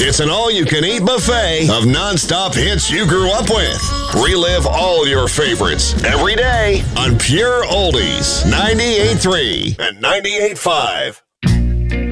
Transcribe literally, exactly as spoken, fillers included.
It's an all-you-can-eat buffet of non-stop hits you grew up with. Relive all your favorites every day on Pure Oldies ninety-eight point three and ninety-eight point five.